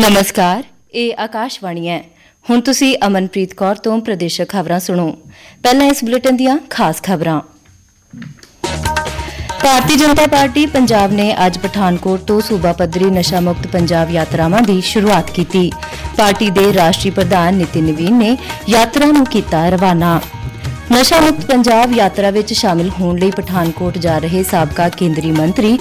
ਨਮਸਕਾਰ, ਇਹ ਆਕਾਸ਼ਵਾਣੀ ਹੈ। ਹੁਣ ਤੁਸੀਂ ਅਮਨਪ੍ਰੀਤ ਕੌਰ ਤੋਂ ਪ੍ਰਦੇਸ਼ਕ ਖਬਰਾਂ ਸੁਣੋ। ਪਹਿਲਾਂ ਇਸ ਬੁਲੇਟਿਨ ਦੀਆਂ ਖਾਸ ਖਬਰਾਂ। ਭਾਰਤੀ ਜਨਤਾ ਪਾਰਟੀ ਪੰਜਾਬ ਨੇ ਅੱਜ ਪਠਾਨਕੋਟ ਤੋਂ ਸੂਬਾ ਪੱਧਰੀ ਨਸ਼ਾ ਮੁਕਤ ਪੰਜਾਬ ਯਾਤਰਾਵਾਂ ਦੀ ਸ਼ੁਰੂਆਤ ਕੀਤੀ। ਪਾਰਟੀ ਦੇ ਰਾਸ਼ਟਰੀ ਪ੍ਰਧਾਨ ਨਿਤਿਨ ਨਵੀਨ ਨੇ ਯਾਤਰਾ ਨੂੰ ਕੀਤਾ ਰਵਾਨਾ। ਨਸ਼ਾ ਮੁਕਤ ਪੰਜਾਬ ਯਾਤਰਾ ਵਿੱਚ ਸ਼ਾਮਿਲ ਹੋਣ ਲਈ ਪਠਾਨਕੋਟ ਜਾ ਰਹੇ ਸਾਬਕਾ ਕੇਂਦਰੀ ਮੰਤਰੀ